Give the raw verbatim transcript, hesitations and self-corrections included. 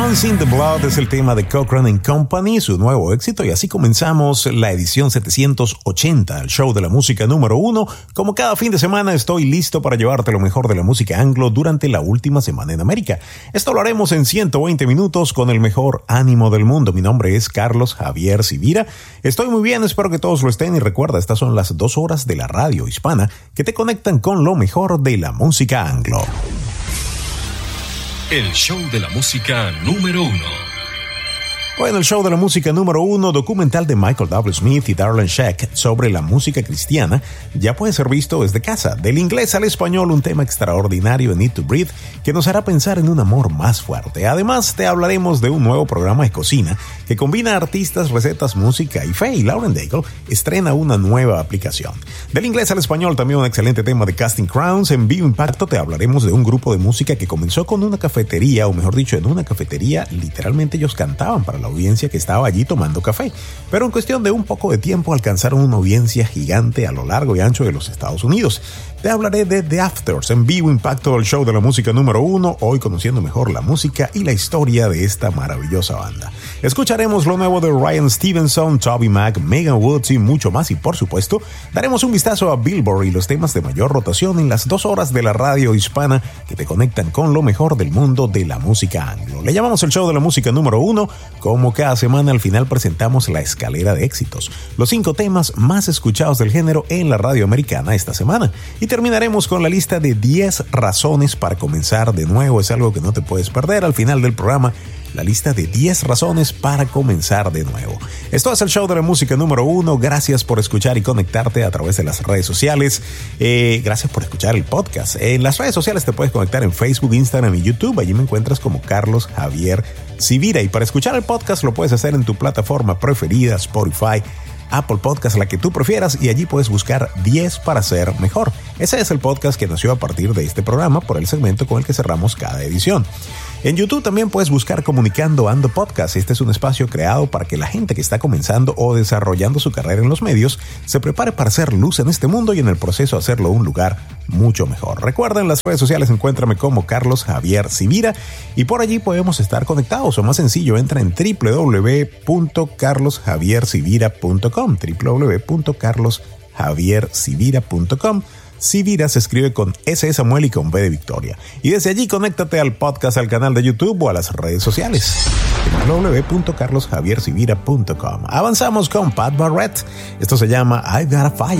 Once in the Blood es el tema de Cochrane and Company, su nuevo éxito, y así comenzamos la edición setecientos ochenta, el show de la música número uno. Como cada fin de semana estoy listo para llevarte lo mejor de la música anglo durante la última semana en América. Esto lo haremos en ciento veinte minutos con el mejor ánimo del mundo. Mi nombre es Carlos Javier Sivira. Estoy muy bien, espero que todos lo estén, y recuerda, estas son las dos horas de la radio hispana que te conectan con lo mejor de la música anglo. El show de la música número uno. Bueno, el show de la música número uno, documental de Michael W. Smith y Darlene Zschech sobre la música cristiana, ya puede ser visto desde casa. Del inglés al español, un tema extraordinario en Need to Breathe que nos hará pensar en un amor más fuerte. Además, te hablaremos de un nuevo programa de cocina que combina artistas, recetas, música y fe, y Lauren Daigle estrena una nueva aplicación. Del inglés al español, también un excelente tema de Casting Crowns. En Vivo Impacto te hablaremos de un grupo de música que comenzó con una cafetería, o mejor dicho, en una cafetería, literalmente ellos cantaban para la audiencia que estaba allí tomando café, pero en cuestión de un poco de tiempo alcanzaron una audiencia gigante a lo largo y ancho de los Estados Unidos. Te hablaré de The Afters en Vivo Impacto, el show de la música número uno, hoy conociendo mejor la música y la historia de esta maravillosa banda. Escucharemos lo nuevo de Ryan Stevenson, Toby Mac, Megan Woods y mucho más, y por supuesto daremos un vistazo a Billboard y los temas de mayor rotación en las dos horas de la radio hispana que te conectan con lo mejor del mundo de la música anglo. Le llamamos el show de la música número uno. Como cada semana, al final presentamos la escalera de éxitos, los cinco temas más escuchados del género en la radio americana esta semana, y terminaremos con la lista de diez razones para comenzar de nuevo. Es algo que no te puedes perder al final del programa, la lista de diez razones para comenzar de nuevo. Esto es el show de la música número uno. Gracias por escuchar y conectarte a través de las redes sociales. Eh, gracias por escuchar el podcast. En las redes sociales te puedes conectar en Facebook, Instagram y YouTube. Allí me encuentras como Carlos Javier Sivira. Y para escuchar el podcast lo puedes hacer en tu plataforma preferida, Spotify, Apple Podcast, la que tú prefieras, y allí puedes buscar diez para ser mejor. Ese es el podcast que nació a partir de este programa por el segmento con el que cerramos cada edición. En YouTube también puedes buscar Comunicando Ando Podcast. Este es un espacio creado para que la gente que está comenzando o desarrollando su carrera en los medios se prepare para hacer luz en este mundo y en el proceso hacerlo un lugar mucho mejor. Recuerda, en las redes sociales encuéntrame como Carlos Javier Sivira, y por allí podemos estar conectados, o más sencillo, entra en w w w punto carlos javier sivira punto com, w w w punto carlos javier sivira punto com. Sivira se escribe con S de Samuel y con V de Victoria. Y desde allí conéctate al podcast, al canal de YouTube o a las redes sociales en w w w punto carlos javier sivira punto com. Avanzamos con Pat Barrett. Esto se llama I've Got a Fire.